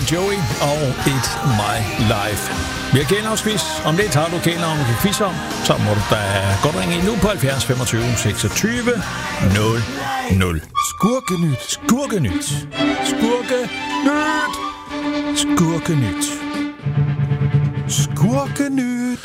Joey og It's My Life. Vi har Kælenavnsquiz. Om lidt har du Kælenavn, vi kan quiz om. Så må du da godt ringe ind nu på 70 25 26 00. Skurkenyt. Skurkenyt. Skurkenyt. Skurkenyt. Skurkenyt.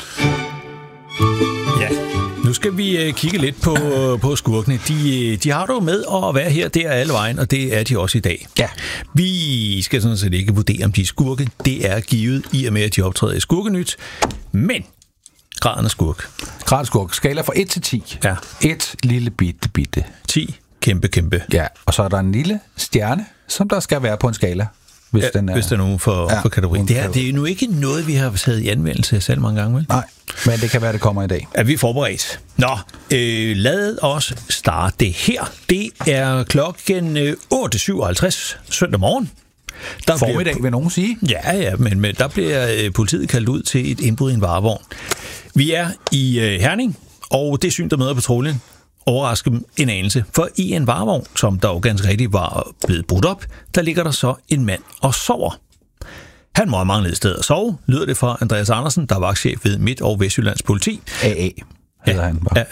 Ja, nu skal vi kigge lidt på skurkene. De har du med at være her, der alle vejen, og det er de også i dag. Ja. Vi skal sådan set ikke vurdere, om de er skurke. Det er givet i og med, at de optræder i Skurkenyt. Men graden af skurk. Graden af skurk. Skala fra 1 til 10. Ja. 1 lille bitte. 10 kæmpe. Ja, og så er der en lille stjerne, som der skal være på en skala. Hvis der er nogen for kategori. Det er jo nu ikke noget, vi har taget i anvendelse selv mange gange, vel? Nej, men det kan være, det kommer i dag. Er vi forberedt? Nå, lad os starte her. Det er klokken 8.57 søndag morgen. Formiddag, vil nogen sige. Ja, men der bliver politiet kaldt ud til et indbrud i en varevogn. Vi er i Herning, og det syn, der møder patruljen, overrasker dem en anelse, for i en varevogn, som der jo ganske rigtigt var blevet brudt op, der ligger der så en mand og sover. Han må have manglet et sted at sove, lyder det fra Andreas Andersen, der var vagtchef ved Midt- og Vestjyllands politi. AA hedder han bare.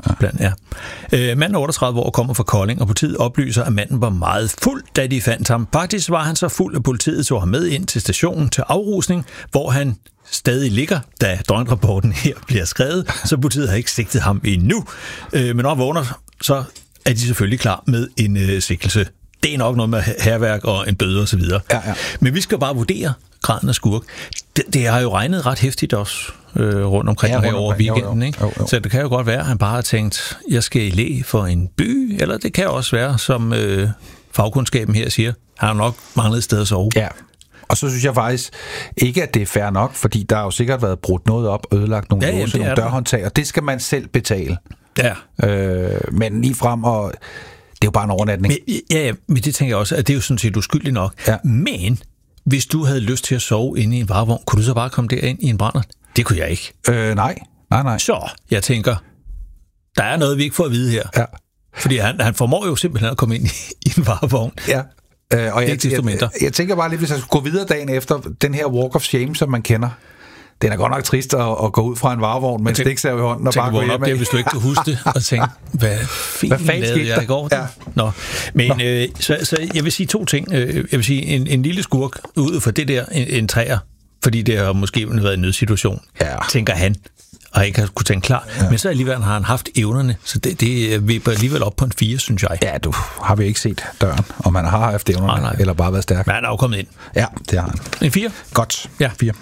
AA. Manden 38 år kommer fra Kolding, og politiet oplyser, at manden var meget fuld, da de fandt ham. Faktisk var han så fuld, at politiet tog ham med ind til stationen til afrusning, hvor han stadig ligger, da døgnrapporten her bliver skrevet, så politiet har ikke sigtet ham endnu. Men når han vågner, så er de selvfølgelig klar med en sigtelse. Det er nok noget med hærværk og en bøde og så videre. Ja. Men vi skal bare vurdere graden af skurk. Det har jo regnet ret hæftigt også rundt omkring over weekenden. Ikke? Jo. Så det kan jo godt være, at han bare har tænkt, jeg skal i læ for en by, eller det kan også være, som fagkundskaben her siger, han har nok manglet et sted at sove. Ja. Og så synes jeg faktisk ikke, at det er fair nok, fordi der har jo sikkert været brudt noget op, ødelagt nogle låse, nogle dørhåndtag, og det skal man selv betale. Ja. Men lige frem, og det er jo bare en overnatning. Men det tænker jeg også, at det er jo sådan set uskyldigt nok. Ja. Men hvis du havde lyst til at sove inde i en varevogn, kunne du så bare komme derind i en brænder? Det kunne jeg ikke. Nej. Så jeg tænker, der er noget, vi ikke får at vide her. Ja. Fordi han formår jo simpelthen at komme ind i en varevogn. Ja. Og jeg tænker bare lige, hvis jeg skulle gå videre dagen efter, den her walk of shame, som man kender, den er godt nok trist at gå ud fra en varevogn med en stiksav i hånden og bare gå hjem. Hvis du ikke kan huske det, og tænke, hvad fanden lavede jeg i går? Ja. Nå. Men så jeg vil sige to ting. Jeg vil sige, en lille skurk ud for det der, en træer, fordi det har måske været en nødsituation, tænker han, og ikke har kunne tænke klar. Ja. Men så alligevel har han haft evnerne, så det vipper alligevel op på en 4, synes jeg. Ja, du har vi ikke set døren, om man har haft evnerne, nej. Eller bare været stærk. Men han er jo kommet ind. Ja, det har han. En 4? Godt. Ja. 4.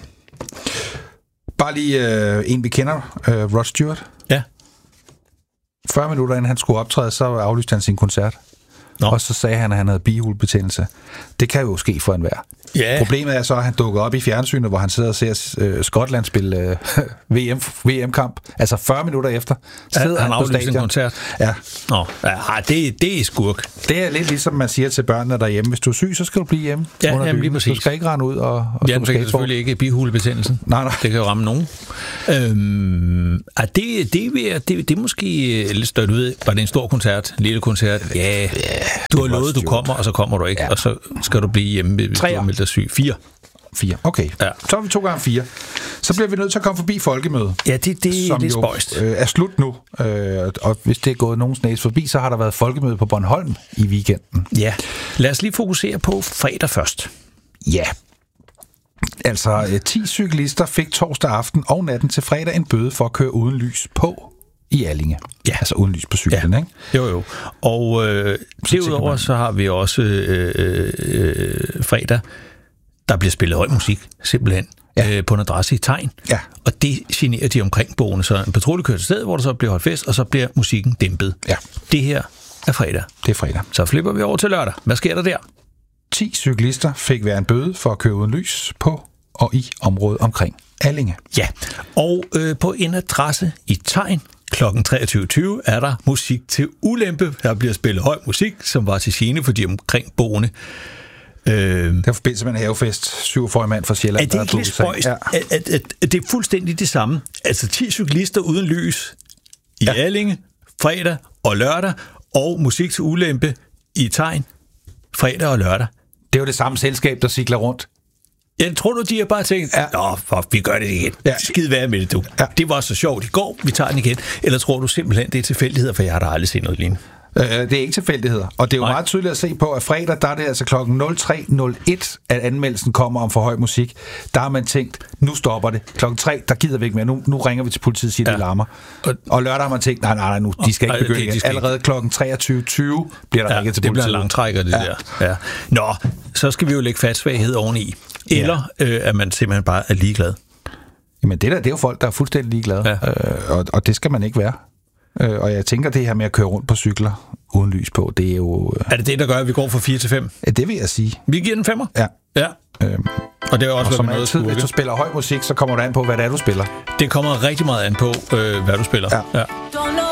Bare lige en, vi kender, Rod Stewart. Ja. 40 minutter inden han skulle optræde, så aflyste han sin koncert. Nå. Og så sagde han, at han havde bihulebetændelse. Det kan jo ske for enhver. Yeah. Problemet er så, at han dukker op i fjernsynet, hvor han sidder og ser Skotland spille VM-kamp. Altså 40 minutter efter. Sidder han aflyste en koncert? Ja. Nå, det er skurk. Det er lidt ligesom man siger til børnene derhjemme. Hvis du er syg, så skal du blive hjemme. Ja, jamen, lige præcis. Du skal ikke rende ud og det er selvfølgelig ikke bihulebetændelsen. Nej. Det kan jo ramme nogen. Det er måske lidt stødt ud. Var det en stor koncert? En lille koncert? Ja. Du har lovet, du kommer, og så kommer du ikke. Ja. Og så skal du blive hjemme, hvis du er meldt dig syg. 4. Okay. Ja. Så er vi 2 gange 4. Så bliver vi nødt til at komme forbi folkemødet. Ja, det er lidt spøjst. Er slut nu. Og hvis det er gået nogens næse forbi, så har der været folkemøde på Bornholm i weekenden. Ja. Lad os lige fokusere på fredag først. Ja. Altså, 10 cyklister fik torsdag aften og natten til fredag en bøde for at køre uden lys på i Allinge. Ja. Altså uden lys på cyklen, ikke? Jo. Og derudover så har vi også fredag, der bliver spillet høj musik, simpelthen, på en adresse i Tegn. Ja. Og det generer de omkringboende. Så en patrulje kører til stedet, hvor der så bliver holdt fest, og så bliver musikken dæmpet. Ja. Det her er fredag. Det er fredag. Så flipper vi over til lørdag. Hvad sker der der? 10 cyklister fik hver en bøde for at køre uden lys på og i området omkring Allinge. Ja, og på en adresse i Tegn kl. 23.20 er der musik til ulempe. Der bliver spillet høj musik, som var til gene for de omkringboende. Det er forbindelse med en havefest. 47 mand fra Sjælland. Er det ikke lidt spøjst? Det er fuldstændig det samme. Altså 10 cyklister uden lys i Allinge, fredag og lørdag, og musik til ulempe i Tegn, fredag og lørdag. Det er jo det samme selskab, der cykler rundt. Jeg tror du, de har bare tænkt, vi gør det igen. Skid være med det, du. Ja. Det var så sjovt i går, vi tager den igen. Eller tror du simpelthen, det er tilfældigheder, for jeg har da aldrig set noget lignende? Det er ikke tilfældigheder. Og det er jo meget tydeligt at se på, at fredag, der er det altså klokken 03.01, at anmeldelsen kommer om for høj musik. Der har man tænkt, nu stopper det. Klokken 3, der gider vi ikke mere. Nu ringer vi til politiet og siger, det larmer. Og lørdag har man tænkt, nej, nu, de skal ikke begynde igen. Allerede klokken 23.20 bliver der ringet til politiet. Det bliver en langtrækker, det der. Ja. Nå, så skal vi jo lægge fatsvaghed oveni. Eller at man simpelthen bare er ligeglad. Jamen det er jo folk, der er fuldstændig ligeglade. Ja. Og det skal man ikke være. Og jeg tænker, det her med at køre rundt på cykler uden lys på, det er jo... Er det det, der gør, at vi går fra 4 til 5? Ja, det vil jeg sige. Vi giver den 5'er? Ja. Og det er også, og som altid, hvis du spiller høj musik, så kommer det an på, hvad det er, du spiller. Det kommer rigtig meget an på, hvad du spiller. Ja.